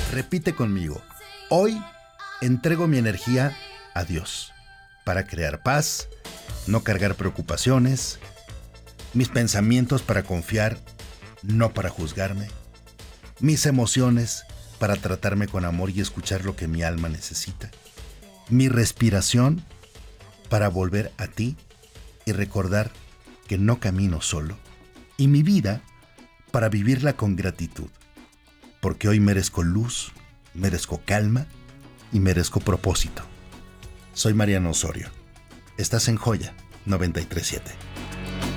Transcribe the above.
Repite conmigo. Hoy entrego mi energía a Dios para crear paz, no cargar preocupaciones, mis pensamientos para confiar, no para juzgarme, mis emociones para tratarme con amor y escuchar lo que mi alma necesita, mi respiración para volver a ti y recordar que no camino solo, y mi vida para vivirla con gratitud, porque hoy merezco luz, merezco calma y merezco propósito. Soy Mariano Osorio. Estás en Joya 93.7.